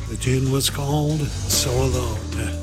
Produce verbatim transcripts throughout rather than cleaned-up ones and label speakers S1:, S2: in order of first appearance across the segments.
S1: The tune was called So Alone.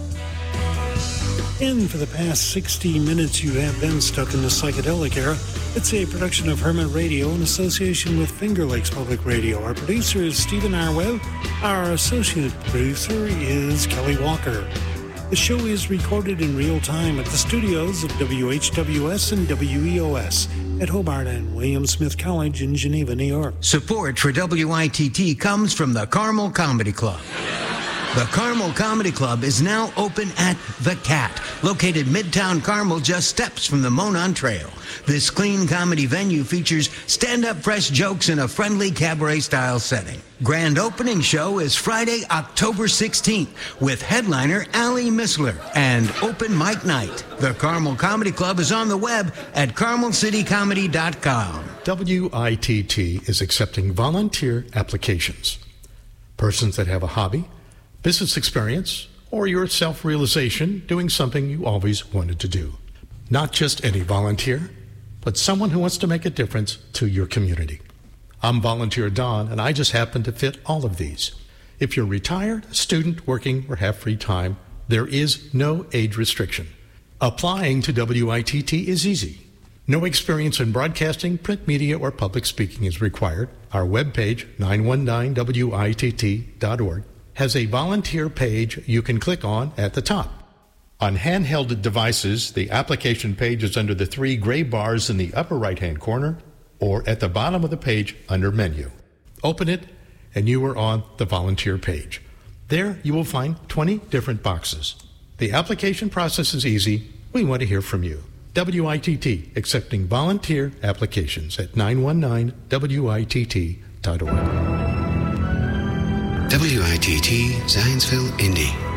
S1: And for the past sixty minutes, you have been stuck in the psychedelic era. It's a production of Hermit Radio in association with Finger Lakes Public Radio. Our producer is Stephen Arwell. Our associate producer is Kelly Walker. The show is recorded in real time at the studios of W H W S and W E O S at Hobart and William Smith College in Geneva, New York.
S2: Support for W I T T comes from the Carmel Comedy Club. The Carmel Comedy Club is now open at The Cat, located Midtown Carmel, just steps from the Monon Trail. This clean comedy venue features stand-up fresh jokes in a friendly cabaret-style setting. Grand opening show is Friday, October sixteenth, with headliner Ali Missler and open mic night. The Carmel Comedy Club is on the web at carmel city comedy dot com.
S3: W I T T is accepting volunteer applications. Persons that have a hobby, business experience, or your self-realization doing something you always wanted to do. Not just any volunteer, but someone who wants to make a difference to your community. I'm Volunteer Don, and I just happen to fit all of these. If you're retired, a student, working, or have free time, there is no age restriction. Applying to W I T T is easy. No experience in broadcasting, print media, or public speaking is required. Our webpage, nine one nine W I T T dot org, has a volunteer page you can click on at the top. On handheld devices, the application page is under the three gray bars in the upper right-hand corner or at the bottom of the page under Menu. Open it, and you are on the volunteer page. There you will find twenty different boxes. The application process is easy. We want to hear from you. W I T T, accepting volunteer applications at nine one nine W I T T dot org.
S4: W I T T Zanesville, Indy.